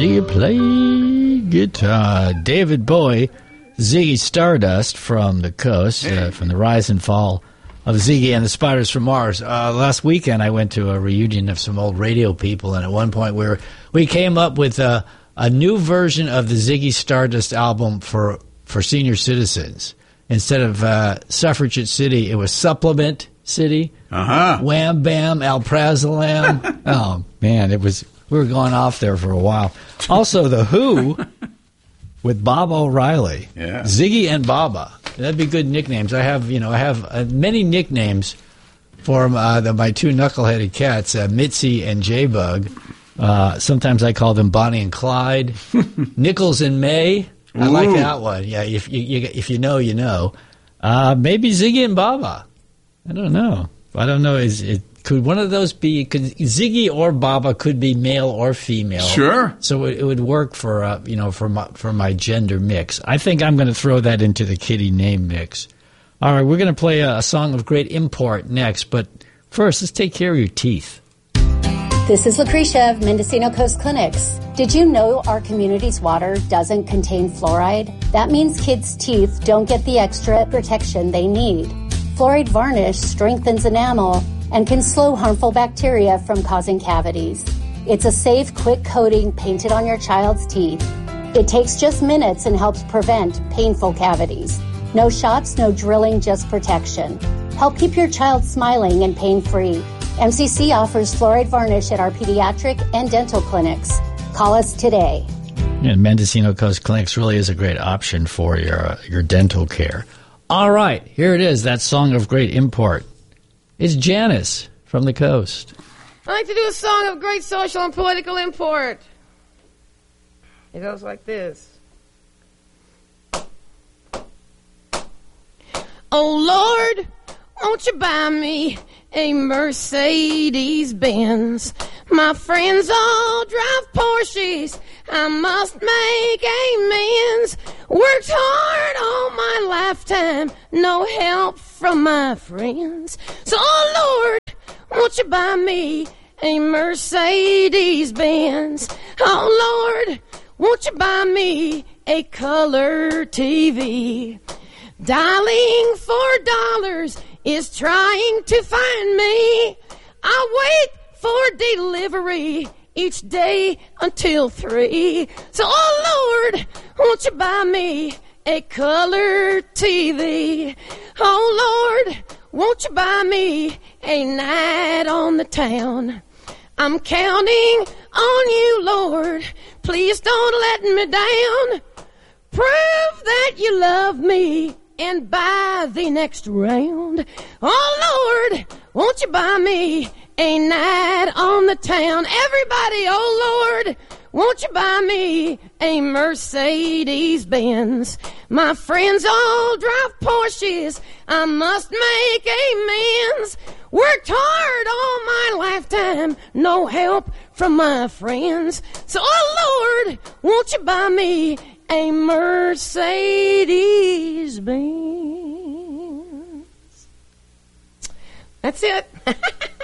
Ziggy play guitar. David Bowie, Ziggy Stardust from the Coast, from the rise and fall of Ziggy and the Spiders from Mars. Last weekend I went to a reunion of some old radio people, and at one point we came up with a new version of the Ziggy Stardust album for senior citizens. Instead of Suffragette City, it was Supplement City. Wham Bam Alprazolam. Oh man, we were going off there for a while. Also, the Who with Baba O'Reilly. Yeah. Ziggy and Baba. That'd be good nicknames. I have many nicknames for my two knuckleheaded cats, Mitzi and J-Bug. Sometimes I call them Bonnie and Clyde. Nichols and May. I like that one. Yeah, if you know, you know. Maybe Ziggy and Baba. I don't know. Could one of those be? Could Ziggy or Baba could be male or female? Sure. So it would work for for my gender mix. I think I'm going to throw that into the kitty name mix. All right, we're going to play a song of great import next, but first, let's take care of your teeth. This is Lucretia of Mendocino Coast Clinics. Did you know our community's water doesn't contain fluoride? That means kids' teeth don't get the extra protection they need. Fluoride varnish strengthens enamel and can slow harmful bacteria from causing cavities. It's a safe, quick coating painted on your child's teeth. It takes just minutes and helps prevent painful cavities. No shots, no drilling, just protection. Help keep your child smiling and pain-free. MCC offers fluoride varnish at our pediatric and dental clinics. Call us today. And Mendocino Coast Clinics really is a great option for your dental care. All right, here it is, that song of great import. It's Janice from the Coast. I'd like to do a song of great social and political import. It goes like this. Oh, Lord, won't you buy me a Mercedes-Benz? My friends all drive Porsches. I must make amends. Worked hard all my lifetime. No help from my friends. So, oh, Lord, won't you buy me a Mercedes-Benz? Oh, Lord, won't you buy me a color TV? Dialing $4 is trying to find me. I wait for delivery each day until 3. So, oh, Lord, won't you buy me a color TV? Oh, Lord, won't you buy me a night on the town? I'm counting on you, Lord. Please don't let me down. Prove that you love me and buy the next round. Oh, Lord, won't you buy me a night on the town? Everybody, oh, Lord, won't you buy me a Mercedes-Benz? My friends all drive Porsches. I must make amends. Worked hard all my lifetime. No help from my friends. So, oh, Lord, won't you buy me a Mercedes-Benz? That's it.